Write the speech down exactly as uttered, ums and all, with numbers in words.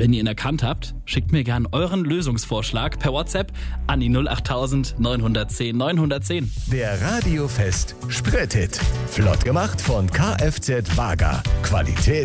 Wenn ihr ihn erkannt habt, schickt mir gern euren Lösungsvorschlag per WhatsApp an die null acht neun eins null neun eins null eins. Der Radiofest Sprithit. Flott gemacht von Kfz Wager. Qualität